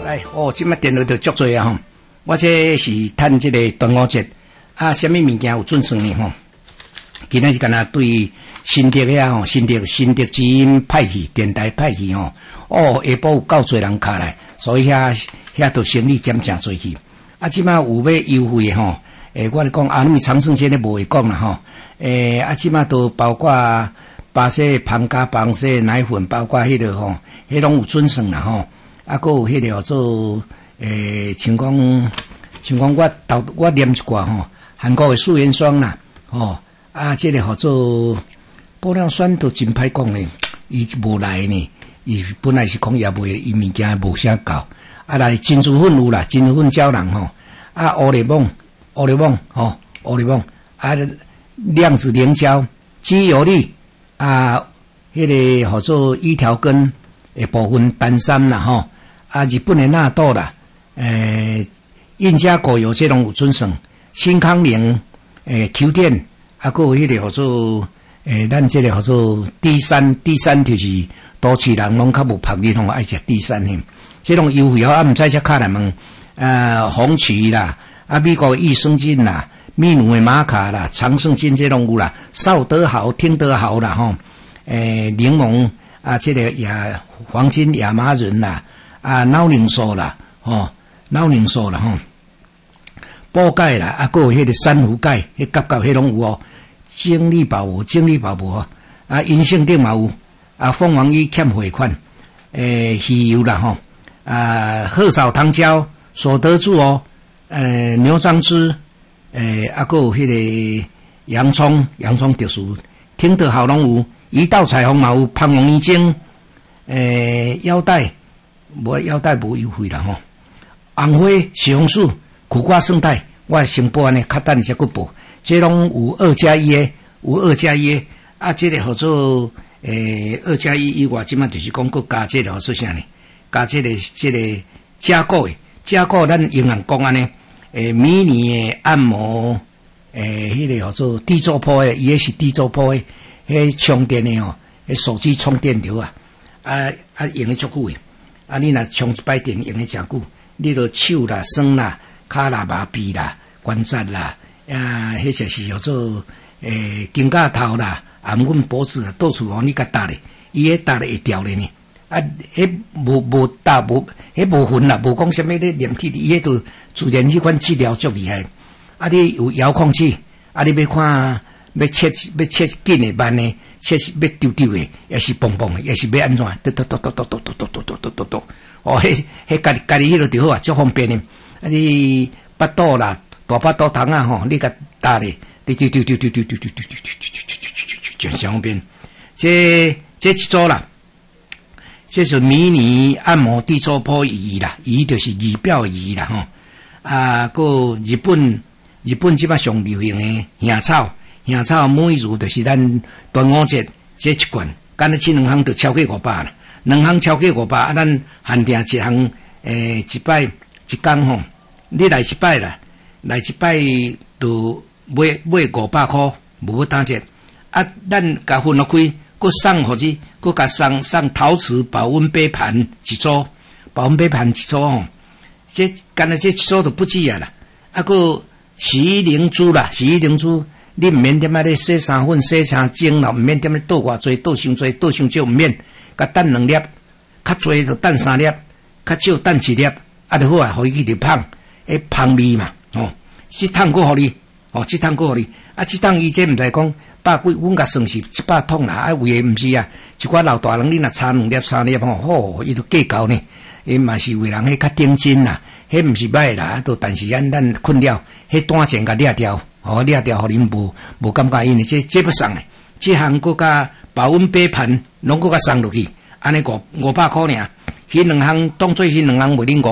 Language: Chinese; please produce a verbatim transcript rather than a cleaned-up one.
来，哦，即摆电脑就足多啊吼！我这是趁这个端午节啊，什么物件有准算呢吼？今仔是干那对新竹遐吼，新竹新竹之音派去电台派去吼，哦，下晡有够侪人卡来，所以遐遐都生意减诚侪去。啊，即摆有要优惠的吼，诶，我咧讲啊，你长盛这咧无会讲啦吼，诶，啊，即摆都包括巴西胖加巴西奶粉，包括迄个吼，迄拢有准算啦吼。啊，佫有迄个叫做诶，像讲像讲我豆我念一寡吼，韩国的素颜霜啦，吼啊，这个叫做玻尿酸都真歹讲咧，伊无来呢，伊本来是讲也袂，伊物件无啥够。啊，来珍珠粉有啦，珍珠粉胶囊吼，啊，欧丽梦欧丽梦吼，欧丽梦啊，量子凝胶、肌油粒啊，迄个叫做一条根诶部分单三啦吼。啊，日本的纳豆啦，诶，印加果油这种有准算，新康宁，诶 ，Q 店，啊，还有迄个叫做，诶，咱这个叫做 D 三 ，D 三就是都市人拢较无魄力，拢爱食 D 三嘿，这种优惠啊，毋知只卡来问，呃，红旗啦，啊，美国益生菌啦，秘鲁的玛卡啦，长胜菌这种有啦，绍德豪、听德豪啦吼，诶，柠檬啊，这个亚黄金亚麻仁啦。啊，脑凝素啦，吼，脑凝素啦，吼，补钙啦，啊，还有迄个珊瑚钙，迄夹夹迄拢有哦。精力宝有，精力宝无啊，银杏顶嘛有，啊，凤凰衣欠汇款，诶，鱼油啦，吼，啊，鹤藻糖胶，所得住哦，呃，牛樟芝，诶，啊，还有迄个洋葱，洋葱特殊，听得好拢有，一道彩虹嘛有，胖红衣精，诶，腰带。无腰带无优惠啦吼，红花、西红柿、苦瓜、圣代，我先报安尼，较等才佫报。这拢有二加一的，有二加一的，啊，这个叫做诶二加一以外，即摆就是讲佫加这个叫做啥呢？加这个这个加固的，加固咱银行讲安尼，诶，迷你的按摩，诶，迄、那个叫做地座铺的，伊也是地座铺的，迄充电的哦，迄手机充电条啊，啊啊用的足久的。啊，你若充一摆电用诶诚久，你著手啦、酸啦、骹啦、麻痹啦、关节啦，啊，迄就是叫做诶肩胛头啦，啊，阮脖子啊，到处哦，你甲搭咧，伊迄搭咧会掉咧呢。啊，迄无无搭无，迄无痕啦，无讲啥物咧连体，伊迄都自然迄款治疗足厉害。啊，你有遥控器，啊，你要看要切要切紧诶慢诶。切是要丢丢的，也是蹦蹦的，也是要安怎？嘟嘟嘟嘟嘟嘟嘟嘟嘟嘟嘟嘟嘟。哦，迄迄家己家己迄个就好啊，足方便的。啊，你巴肚啦，大巴肚汤啊吼，你甲打咧，丢丢丢丢丢丢丢丢丢丢丢丢丢，就方便。这这一组啦，这是迷你按摩地搓波仪啦，仪就是仪表仪啦吼。啊，个日本日本即摆上流行的香草。香草每日就是咱端午节这一罐，干那这两项就超过五百啦，两项超过五百，啊，咱限定一项，诶，一摆一工吼，你来一摆啦，来一摆就买买五百块，无要打折。啊，咱甲分落开，佮送互你，佮甲送送陶瓷保温杯盘一组，保温杯盘一组吼，这干那这一组就不止啊啦，啊，佮洗衣灵珠啦，洗衣灵珠。你毋免点啊咧洗衫粉、洗衫精啦，毋免点咧倒偌济、倒伤济、倒伤少，毋免，甲等两粒，较济就等三粒，较少等一粒，啊就好啊，互伊去入香，迄香味嘛，哦，即桶佫互你，哦，即桶佫互你，啊，即桶伊这毋知讲百几，阮甲算是一百桶啦，啊，有诶毋是啊，一寡老大人你若差两粒、三粒吼，吼，伊都计较呢，伊嘛是为人迄较顶真啦，迄毋是歹啦，都但是咱咱困了，迄单钱甲掠掉。哦，掠掉，互恁无无感觉因诶，这这不送诶，这项佫甲保温杯盘拢佫甲送落去，安尼五五百块尔，迄两项当做迄两项卖恁五。